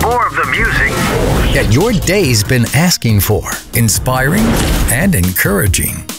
more of the music that your day's been asking for. Inspiring and encouraging.